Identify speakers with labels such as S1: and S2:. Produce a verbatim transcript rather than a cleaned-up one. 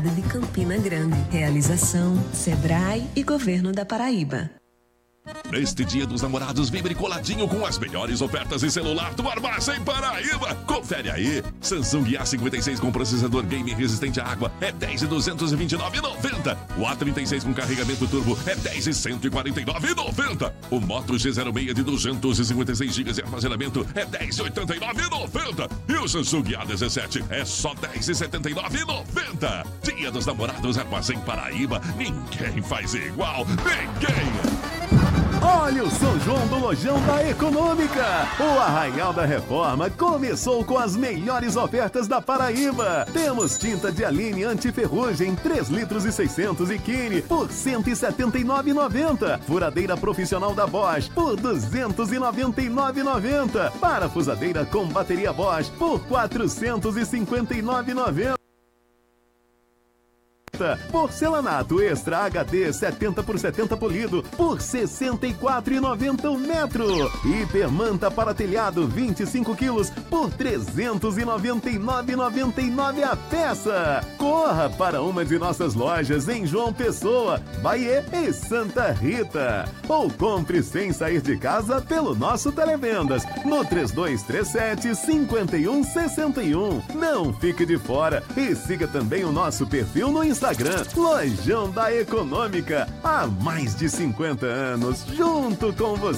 S1: cidade de Campina Grande. Realização Sebrae e Governo da Paraíba.
S2: Neste Dia dos Namorados, vibre coladinho com as melhores ofertas em celular do Armazém Paraíba. Confere aí. Samsung A cinquenta e seis com processador game resistente à água é dez mil duzentos e vinte e nove reais e noventa centavos. O A trinta e seis com carregamento turbo é dez mil cento e quarenta e nove reais e noventa centavos. O Moto G zero seis de duzentos e cinquenta e seis gigas de armazenamento é dez mil oitenta e nove reais e noventa centavos. E o Samsung A dezessete é só dez mil setenta e nove reais e noventa centavos. Dia dos Namorados Armazém Paraíba. Ninguém faz igual. Ninguém.
S3: Olha o São João do Lojão da Econômica! O Arraial da Reforma começou com as melhores ofertas da Paraíba. Temos tinta de Aline antiferrugem três litros e seiscentos e Kine por cento e setenta e nove reais e noventa centavos. Furadeira profissional da Bosch por duzentos e noventa e nove reais e noventa centavos. Parafusadeira com bateria Bosch por quatrocentos e cinquenta e nove reais e noventa centavos. Porcelanato Extra H D setenta por setenta polido por sessenta e quatro reais e noventa centavos o metro. Hipermanta para telhado vinte e cinco quilos por trezentos e noventa e nove reais e noventa e nove centavos a peça. Corra para uma de nossas lojas em João Pessoa, Bahia e Santa Rita. Ou compre sem sair de casa pelo nosso Televendas no três dois três sete, cinco um seis um. Não fique de fora e siga também o nosso perfil no Instagram. Instagram, Lojão da Econômica, há mais de cinquenta anos, junto com você.